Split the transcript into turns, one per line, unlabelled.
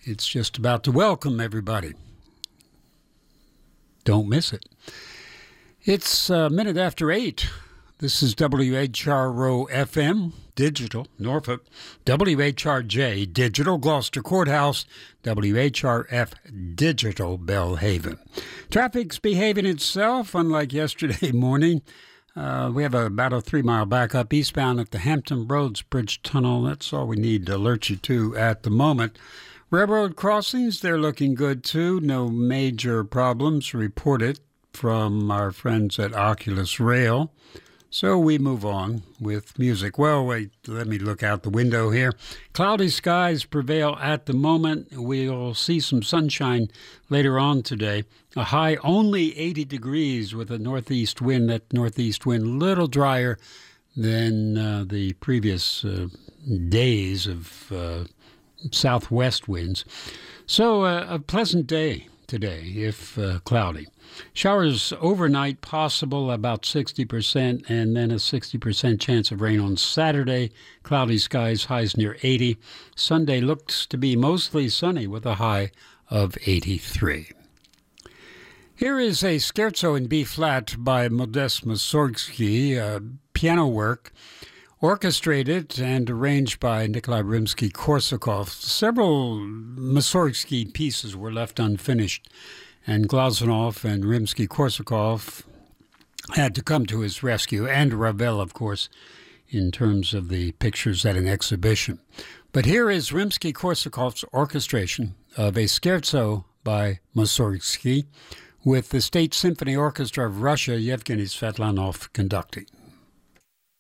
It's just about to welcome everybody. Don't miss it. It's a minute after 8. This is WHRO FM, digital, Norfolk, WHRJ, digital, Gloucester Courthouse, WHRF, digital, Belhaven. Traffic's behaving itself, unlike yesterday morning. We have about a 3-mile backup eastbound at the Hampton Roads Bridge Tunnel. That's all we need to alert you to at the moment. Railroad crossings, they're looking good too. No major problems reported from our friends at Oculus Rail. So we move on with music. Well, wait, let me look out the window here. Cloudy skies prevail at the moment. We'll see some sunshine later on today. A high only 80 degrees with a northeast wind. That northeast wind a little drier than the previous days of southwest winds. So a pleasant day today, if cloudy. Showers overnight possible, about 60%, and then a 60% chance of rain on Saturday. Cloudy skies, highs near 80. Sunday looks to be mostly sunny with a high of 83. Here is a scherzo in B-flat by Modest Mussorgsky, piano work, orchestrated and arranged by Nikolai Rimsky-Korsakov. Several Mussorgsky pieces were left unfinished, and Glazunov and Rimsky-Korsakov had to come to his rescue, and Ravel, of course, in terms of the pictures at an exhibition. But here is Rimsky-Korsakov's orchestration of a scherzo by Mussorgsky with the State Symphony Orchestra of Russia, Yevgeny Svetlanov conducting.